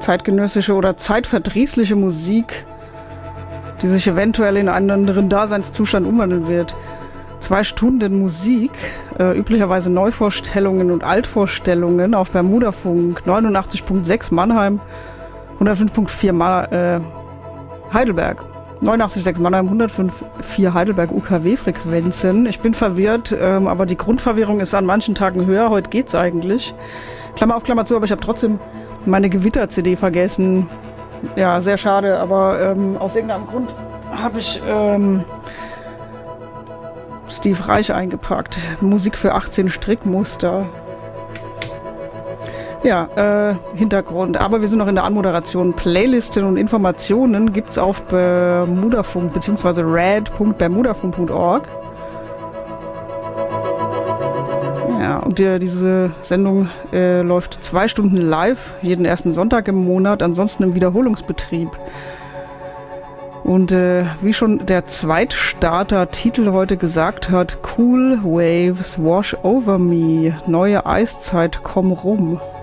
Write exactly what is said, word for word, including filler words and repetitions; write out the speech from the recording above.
zeitgenössische oder zeitverdrießliche Musik, die sich eventuell in einen anderen Daseinszustand umwandeln wird. Zwei Stunden Musik, äh, üblicherweise Neuvorstellungen und Altvorstellungen auf Bermudafunk neunundachtzig Komma sechs Mannheim, hundertfünf Komma vier Ma- äh, Heidelberg. neunundachtzig Komma sechs Mannheim, hundertfünf Komma vier Heidelberg U K W-Frequenzen. Ich bin verwirrt, ähm, aber die Grundverwirrung ist an manchen Tagen höher. Heute geht's eigentlich. Klammer auf, Klammer zu, aber ich habe trotzdem meine Gewitter-C D vergessen. Ja, sehr schade, aber ähm, aus irgendeinem Grund habe ich ähm, Steve Reich eingepackt. Musik für achtzehn Strickmuster. Ja, äh, Hintergrund. Aber wir sind noch in der Anmoderation. Playlisten und Informationen gibt's auf Bermudafunk bzw. rad punkt bermudafunk punkt org. Ja, und die, diese Sendung äh, läuft zwei Stunden live, jeden ersten Sonntag im Monat, ansonsten im Wiederholungsbetrieb. Und äh, wie schon der Zweitstarter-Titel heute gesagt hat, Cool Waves Wash Over Me, neue Eiszeit, komm rum.